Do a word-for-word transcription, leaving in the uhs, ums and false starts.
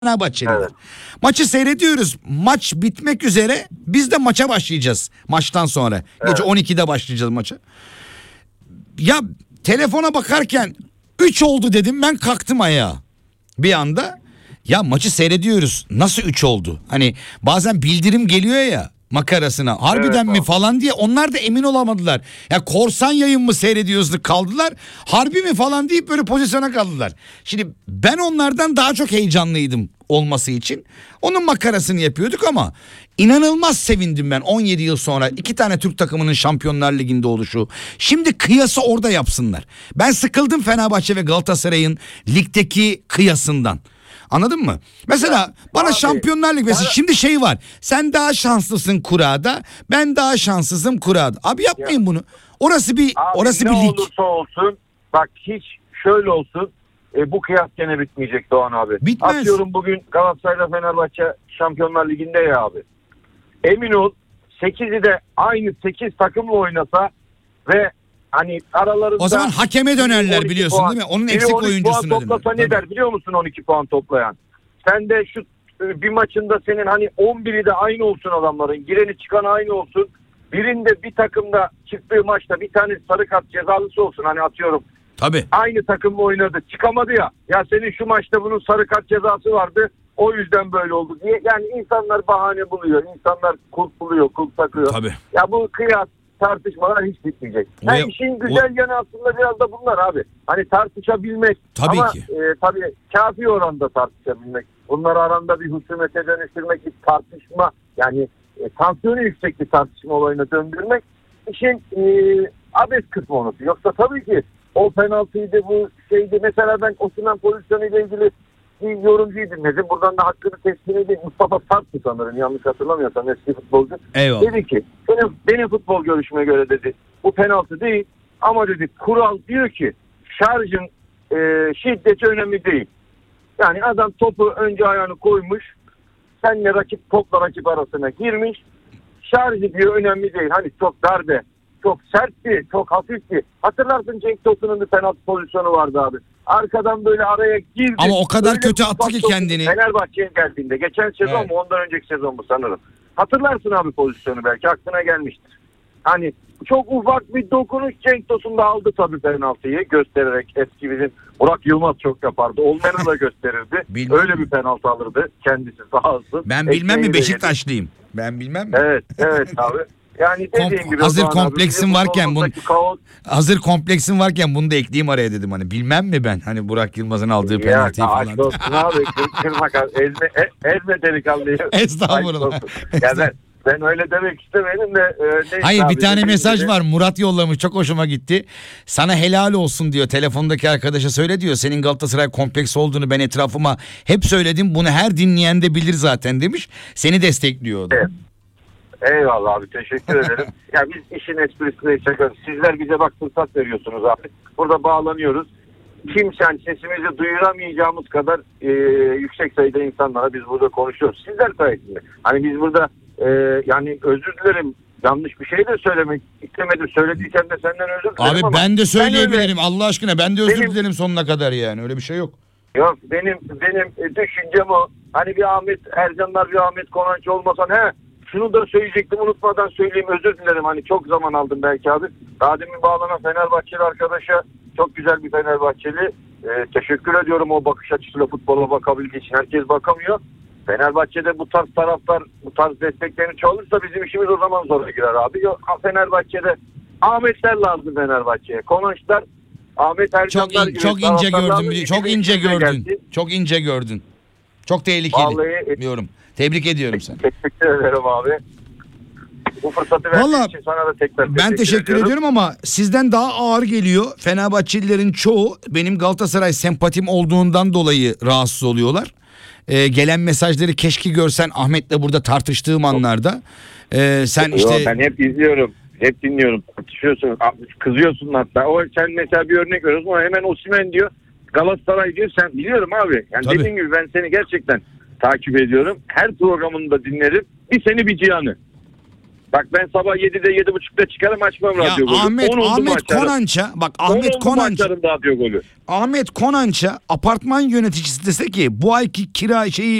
Fenerbahçeliler. Evet. Maçı seyrediyoruz. Maç bitmek üzere. Biz de maça başlayacağız. Maçtan sonra. Evet. Gece on ikide başlayacağız maça. Ya telefona bakarken üç oldu dedim. Ben kalktım ayağa. Bir anda. Ya maçı seyrediyoruz. Nasıl üç oldu? Hani bazen bildirim geliyor ya makarasına. Harbiden Evet, mi falan diye onlar da emin olamadılar. Ya korsan yayın mı seyrediyoruz kaldılar. Harbi mi falan deyip böyle pozisyona kaldılar. Şimdi ben onlardan daha çok heyecanlıydım olması için. Onun makarasını yapıyorduk ama inanılmaz sevindim ben on yedi yıl sonra iki tane Türk takımının Şampiyonlar Ligi'nde oluşu. Şimdi kıyası orada yapsınlar. Ben sıkıldım Fenerbahçe ve Galatasaray'ın ligdeki kıyasından. Anladın mı? Mesela ya, bana abi, Şampiyonlar Ligi mesela şimdi şey var. Sen daha şanslısın kurada, ben daha şanssızım kurada. Abi yapmayın ya bunu. Orası bir abi, orası bir lig. lig. Ne olursa olsun bak hiç şöyle olsun. E, bu kıyas gene bitmeyecek Doğan abi. Bitmez. Atıyorum bugün Galatasaray'la Fenerbahçe Şampiyonlar Ligi'nde ya abi. Emin ol sekizi de aynı sekiz takımla oynasa ve hani aralarında... O zaman hakeme dönerler biliyorsun puan, değil mi? Onun eksik oyuncusuna puan toplasa ne der biliyor musun on iki puan toplayan? Sen de şu bir maçında senin hani on biri de aynı olsun adamların. Gireni çıkan aynı olsun. Birinde bir takımda çıktığı maçta bir tane sarı kart cezalısı olsun. Hani atıyorum. Tabii. Aynı takımla oynadı. Çıkamadı ya. Ya senin şu maçta bunun sarı kart cezası vardı. O yüzden böyle oldu diye. Yani insanlar bahane buluyor. İnsanlar kulp buluyor, kulp takıyor. Tabii. Ya bu kıyas tartışmalar hiç bitmeyecek. O, yani işin güzel o... yanı aslında biraz da bunlar abi. Hani tartışabilmek. Tabii ama ki. E, tabii kafi oranda tartışabilmek. Bunları aranda bir husumete dönüştürmek, bir tartışma yani e, tansiyonu yüksek bir tartışma olayına döndürmek işin e, abes kısmı onu. Yoksa tabii ki o penaltıydı bu şeydi. Mesela ben Osimhen pozisyonuyla ilgili bir yorumcuyu dinledim. Buradan da hakkını teslim edeyim. Mustafa Sarp'tı sanırım yanlış hatırlamıyorsam eski futbolcu. Eyvallah. Dedi ki benim, benim futbol görüşüme göre dedi bu penaltı değil ama dedi kural diyor ki şarjın e, şiddeti önemli değil. Yani adam topu önce ayağını koymuş senle rakip topla rakip arasına girmiş. Şarjı diyor önemli değil. Hani çok darbe, çok sertti, çok hafifti. Hatırlarsın Cenk Tosun'un bir penaltı pozisyonu vardı abi. Arkadan böyle araya girdi. Ama o kadar öyle kötü attı ki kendini. Fenerbahçe'ye geldiğinde. Geçen sezon evet. mu ondan önceki sezon mu sanırım. Hatırlarsın abi pozisyonu belki aklına gelmiştir. Hani çok ufak bir dokunuş Cenk Tosun da aldı tabii penaltıyı göstererek eski bizim Burak Yılmaz çok yapardı. Olmayanı da gösterirdi. Öyle bir penaltı alırdı kendisi sağ olsun. Ben bilmem mi Beşiktaşlıyım. Ben bilmem mi? Evet evet abi. Yani dediğim gibi hazır Doğan kompleksim abi, varken bunu kaos... hazır kompleksim varken bunu da ekleyeyim araya dedim hani bilmem mi ben hani Burak Yılmaz'ın aldığı penaltıyı ya, falan. Ya olsun abi kırmak ezme, ezme delikanlıyı. Estağfurullah. Ya ben, ben öyle demek istemedim de. E, Hayır abi, bir tane mesaj gibi. var Murat yollamış çok hoşuma gitti. Sana helal olsun diyor telefondaki arkadaşa söyle diyor senin Galatasaray kompleksi olduğunu ben etrafıma hep söyledim bunu her dinleyen de bilir zaten demiş seni destekliyordu. Evet. Eyvallah abi teşekkür ederim. Ya biz işin esprisine çakıyoruz. Sizler bize bak fırsat veriyorsunuz abi. Burada bağlanıyoruz. Kimsen sesimizi duyuramayacağımız kadar e, yüksek sayıda insanlara biz burada konuşuyoruz. Sizler sayesinde. Hani biz burada e, yani özür dilerim yanlış bir şey de söylemek istemedim. Söylediysem de senden özür dilerim abi ama. ben de söyleyebilirim ben Allah aşkına ben de özür benim, dilerim sonuna kadar yani öyle bir şey yok. Yok benim benim düşüncem o. Hani bir Ahmet Ercanlar bir Ahmet Konançı olmasan he. Şunu da söyleyecektim unutmadan söyleyeyim özür dilerim hani çok zaman aldım belki abi. Daha demin bağlanan Fenerbahçeli arkadaşa çok güzel bir Fenerbahçeli ee, teşekkür ediyorum o bakış açısıyla futbola bakabildiği için. Herkes bakamıyor. Fenerbahçe'de bu tarz taraftar bu tarz desteklerini çoğalırsa bizim işimiz o zaman zora girer abi. Fenerbahçe'de Ahmetler lazım Fenerbahçe'ye. Konuşlar Ahmet Ercanlar çok, in, gibi. Çok ince gördün. Çok ince gördün. Gelsin. Çok ince gördün. Çok tehlikeli. Vallahi, diyorum. Tebrik ediyorum seni. Teşekkür ederim abi. Bu fırsatı verdiğin için sana da tekrar teşekkür ben teşekkür ediyorum. ediyorum ama sizden daha ağır geliyor. Fenerbahçelilerin çoğu benim Galatasaray sempatim olduğundan dolayı rahatsız oluyorlar. Ee, gelen mesajları keşke görsen Ahmet'le burada tartıştığım anlarda. Ee, sen işte... Yo, ben hep izliyorum. Hep dinliyorum. Tartışıyorsun. Kızıyorsun hatta. O sen mesela bir örnek veriyorsun. O hemen Osimhen diyor. Galatasaray diyor. Sen biliyorum abi. Yani Tabii. dediğim gibi ben seni gerçekten takip ediyorum. Her programını da dinlerim. Bir seni bir Cihan'ı. Bak ben sabah yedide yedi buçukta çıkarım açmam Ya radyo golü. Ahmet On oldu mu Ahmet açarım. Konanç'a bak On Ahmet oldu mu Konanç'a açarım radyo golü. Ahmet Konanç'a apartman yöneticisi dese ki bu ayki kira şeyi